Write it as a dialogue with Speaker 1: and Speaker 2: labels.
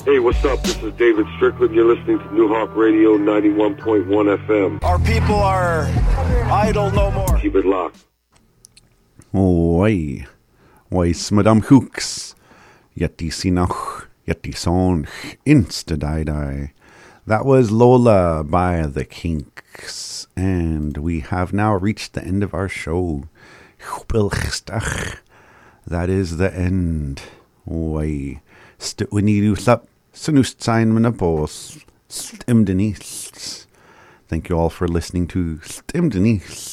Speaker 1: Hey, what's up? This is David Strickland. You're listening to New Hawk Radio 91.1 FM.
Speaker 2: Our people are idle no more.
Speaker 1: Keep it locked.
Speaker 3: Oi. Weis Madame Hooks. Yeti Sinoch. Yeti Sonch. Insta die. That was Lola by the Kinks. And we have now reached the end of our show. That is the end. Oi. Stwinilusap. Sunustsign Manapos. Stimdenise. Thank you all for listening to Stimdenise.